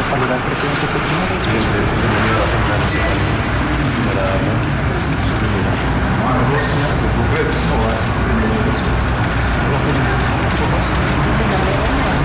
saludar al presidente primero. Presidente, bienvenido a la Asamblea Nacional. Señora Ramón.